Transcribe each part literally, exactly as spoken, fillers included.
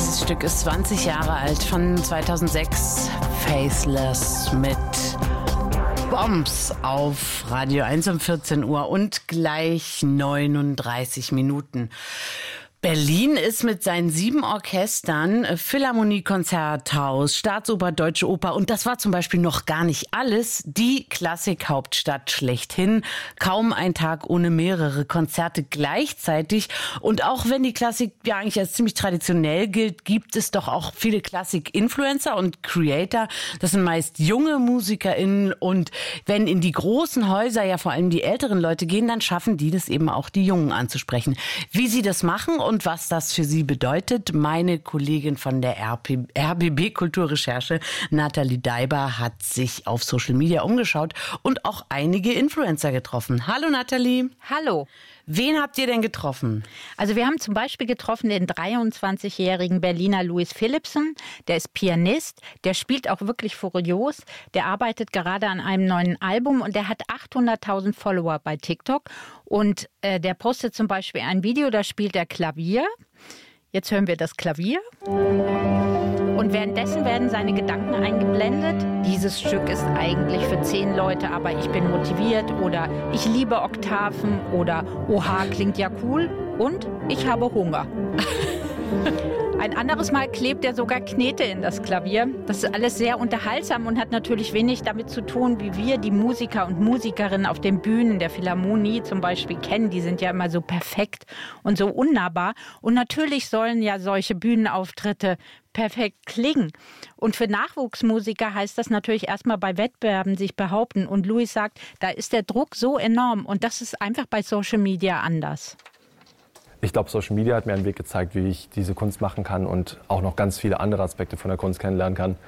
Dieses Stück ist zwanzig Jahre alt, von zweitausendsechs. Faceless mit Bombs auf Radio eins um vierzehn Uhr und gleich neununddreißig Minuten. Berlin ist mit seinen sieben Orchestern, Philharmonie, Konzerthaus, Staatsoper, Deutsche Oper und das war zum Beispiel noch gar nicht alles, die Klassikhauptstadt schlechthin. Kaum ein Tag ohne mehrere Konzerte gleichzeitig. Und auch wenn die Klassik ja eigentlich als ziemlich traditionell gilt, gibt es doch auch viele Klassik-Influencer und Creator. Das sind meist junge MusikerInnen und wenn in die großen Häuser ja vor allem die älteren Leute gehen, dann schaffen die das eben auch, die Jungen anzusprechen. Wie sie das machen und was das für sie bedeutet, meine Kollegin von der R B B Kulturrecherche, Nathalie Daiber, hat sich auf Social Media umgeschaut und auch einige Influencer getroffen. Hallo Nathalie. Hallo. Wen habt ihr denn getroffen? Also wir haben zum Beispiel getroffen den dreiundzwanzigjährigen Berliner Louis Philippson. Der ist Pianist, der spielt auch wirklich furios. Der arbeitet gerade an einem neuen Album und der hat achthunderttausend Follower bei TikTok. Und äh, der postet zum Beispiel ein Video, da spielt er Klavier. Jetzt hören wir das Klavier. Und währenddessen werden seine Gedanken eingeblendet. Dieses Stück ist eigentlich für zehn Leute, aber ich bin motiviert. Oder ich liebe Oktaven. Oder oha, klingt ja cool. Und ich habe Hunger. Ein anderes Mal klebt er sogar Knete in das Klavier. Das ist alles sehr unterhaltsam und hat natürlich wenig damit zu tun, wie wir die Musiker und Musikerinnen auf den Bühnen der Philharmonie zum Beispiel kennen. Die sind ja immer so perfekt und so unnahbar. Und natürlich sollen ja solche Bühnenauftritte perfekt klingen. Und für Nachwuchsmusiker heißt das natürlich erstmal bei Wettbewerben sich behaupten. Und Louis sagt, da ist der Druck so enorm und das ist einfach bei Social Media anders. Ich glaube, Social Media hat mir einen Weg gezeigt, wie ich diese Kunst machen kann und auch noch ganz viele andere Aspekte von der Kunst kennenlernen kann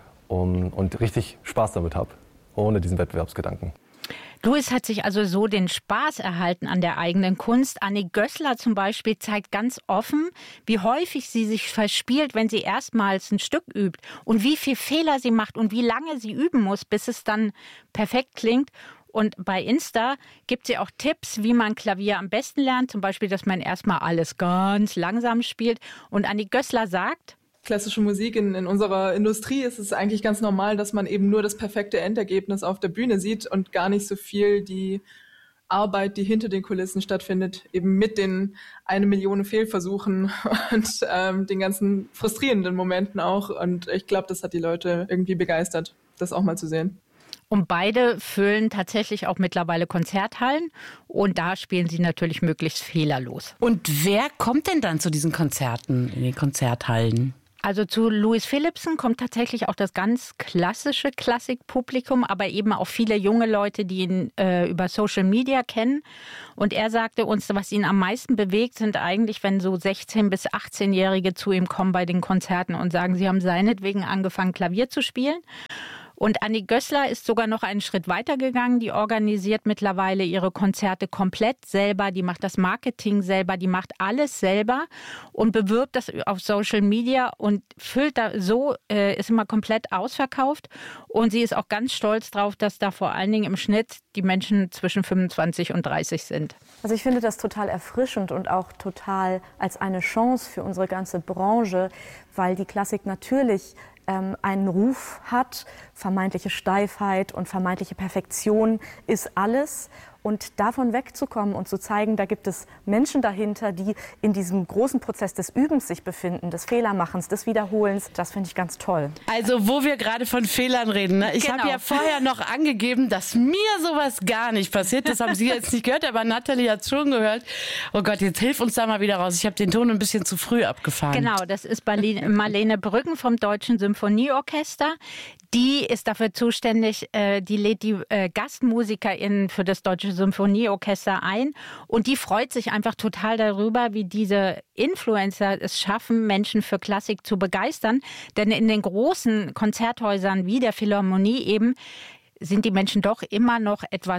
um, und richtig Spaß damit habe, ohne diesen Wettbewerbsgedanken. Louis hat sich also so den Spaß erhalten an der eigenen Kunst. Annie Gößler zum Beispiel zeigt ganz offen, wie häufig sie sich verspielt, wenn sie erstmals ein Stück übt und wie viel Fehler sie macht und wie lange sie üben muss, bis es dann perfekt klingt. Und bei Insta gibt sie auch Tipps, wie man Klavier am besten lernt. Zum Beispiel, dass man erstmal alles ganz langsam spielt. Und Annie Gößler sagt: Klassische Musik in, in unserer Industrie ist es eigentlich ganz normal, dass man eben nur das perfekte Endergebnis auf der Bühne sieht und gar nicht so viel die Arbeit, die hinter den Kulissen stattfindet, eben mit den eine Million Fehlversuchen und ähm, den ganzen frustrierenden Momenten auch. Und ich glaube, das hat die Leute irgendwie begeistert, das auch mal zu sehen. Und beide füllen tatsächlich auch mittlerweile Konzerthallen und da spielen sie natürlich möglichst fehlerlos. Und wer kommt denn dann zu diesen Konzerten in den Konzerthallen? Also zu Louis Philippson kommt tatsächlich auch das ganz klassische Klassikpublikum, aber eben auch viele junge Leute, die ihn äh, über Social Media kennen. Und er sagte uns, was ihn am meisten bewegt, sind eigentlich, wenn so sechzehn- bis achtzehnjährige zu ihm kommen bei den Konzerten und sagen, sie haben seinetwegen angefangen, Klavier zu spielen. Und Annie Gößler ist sogar noch einen Schritt weiter gegangen. Die organisiert mittlerweile ihre Konzerte komplett selber. Die macht das Marketing selber. Die macht alles selber und bewirbt das auf Social Media und füllt da so, äh, ist immer komplett ausverkauft. Und sie ist auch ganz stolz drauf, dass da vor allen Dingen im Schnitt die Menschen zwischen fünfundzwanzig und dreißig sind. Also ich finde das total erfrischend und auch total als eine Chance für unsere ganze Branche, weil die Klassik natürlich einen Ruf hat, vermeintliche Steifheit und vermeintliche Perfektion ist alles. Und davon wegzukommen und zu zeigen, da gibt es Menschen dahinter, die in diesem großen Prozess des Übens sich befinden, des Fehlermachens, des Wiederholens, das finde ich ganz toll. Also wo wir gerade von Fehlern reden, ne? Ich Genau. habe ja vorher noch angegeben, dass mir sowas gar nicht passiert. Das haben Sie jetzt nicht gehört, aber Nathalie hat es schon gehört. Oh Gott, jetzt hilf uns da mal wieder raus. Ich habe den Ton ein bisschen zu früh abgefahren. Genau, das ist Marlene Brüggen vom Deutschen Symphonieorchester. Die ist dafür zuständig, die lädt die GastmusikerInnen für das Deutsche Symphonieorchester ein und die freut sich einfach total darüber, wie diese Influencer es schaffen, Menschen für Klassik zu begeistern. Denn in den großen Konzerthäusern wie der Philharmonie eben sind die Menschen doch immer noch etwas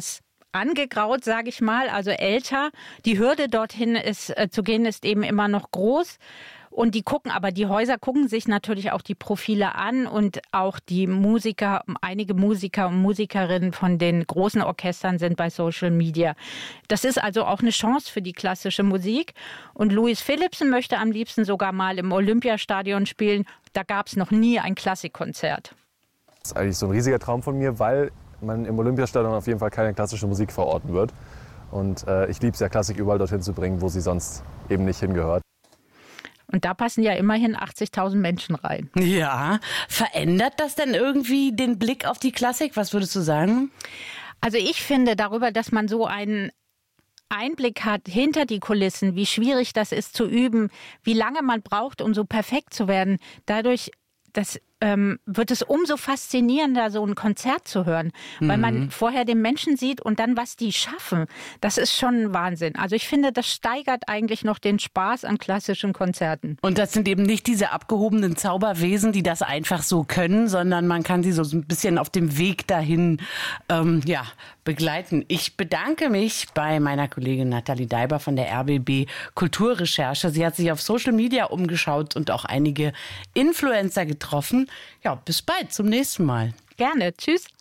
angegraut, sage ich mal, also älter. Die Hürde dorthin ist, äh, zu gehen ist eben immer noch groß. Und die gucken, aber die Häuser gucken sich natürlich auch die Profile an und auch die Musiker, einige Musiker und Musikerinnen von den großen Orchestern sind bei Social Media. Das ist also auch eine Chance für die klassische Musik. Und Louis Philippson möchte am liebsten sogar mal im Olympiastadion spielen. Da gab es noch nie ein Klassikkonzert. Das ist eigentlich so ein riesiger Traum von mir, weil man im Olympiastadion auf jeden Fall keine klassische Musik verorten wird. Und äh, ich liebe es ja, Klassik überall dorthin zu bringen, wo sie sonst eben nicht hingehört. Und da passen ja immerhin achtzigtausend Menschen rein. Ja, verändert das denn irgendwie den Blick auf die Klassik? Was würdest du sagen? Also ich finde darüber, dass man so einen Einblick hat hinter die Kulissen, wie schwierig das ist zu üben, wie lange man braucht, um so perfekt zu werden. Dadurch, das ähm, wird es umso faszinierender, so ein Konzert zu hören, weil Mhm. man vorher den Menschen sieht und dann, was die schaffen. Das ist schon Wahnsinn. Also ich finde, das steigert eigentlich noch den Spaß an klassischen Konzerten. Und das sind eben nicht diese abgehobenen Zauberwesen, die das einfach so können, sondern man kann sie so ein bisschen auf dem Weg dahin ähm, ja, begleiten. Ich bedanke mich bei meiner Kollegin Nathalie Deiber von der R B B Kulturrecherche. Sie hat sich auf Social Media umgeschaut und auch einige Influencer getroffen. Ja, bis bald, zum nächsten Mal. Gerne. Tschüss.